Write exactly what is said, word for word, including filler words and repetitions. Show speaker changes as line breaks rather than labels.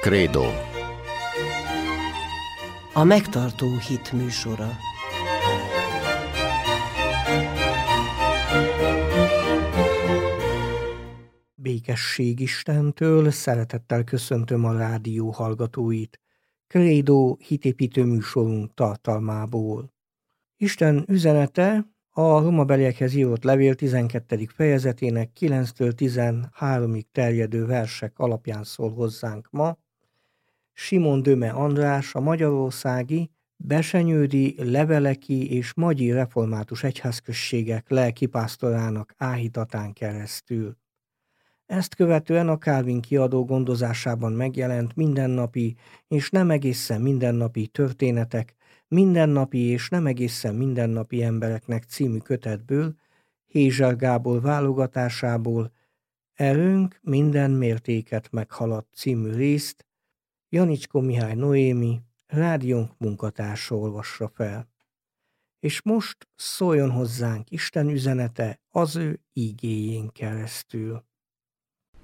Krédó.
A megtartó hit műsora.
Békesség Istentől, szeretettel köszöntöm a rádió hallgatóit. Krédó hitépítő műsorunk tartalmából. Isten üzenete a Rómabeliekhez írott levél tizenkettedik fejezetének kilenctől tizenháromig terjedő versek alapján szól hozzánk ma. Simon Döme András, a magyarországi, besenyődi, leveleki és magyi református egyházközségek lelkipásztorának áhítatán keresztül. Ezt követően a Calvin kiadó gondozásában megjelent mindennapi és nem egészen mindennapi történetek, mindennapi és nem egészen mindennapi embereknek című kötetből, Hézser Gábor válogatásából Erőnk minden mértéket meghaladt című részt Janicskó Mihály Noémi, rádiónk munkatársa olvassa fel. És most szóljon hozzánk Isten üzenete az ő ígéjén keresztül.